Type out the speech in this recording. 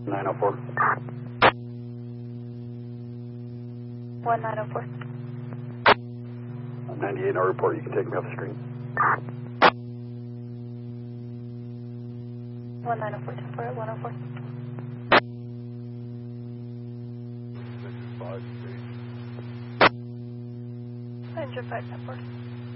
904. 1904. 98, no report. You can take me off the screen. 1904, 10-4 at 104. 6 5, Engine 5, 10-4.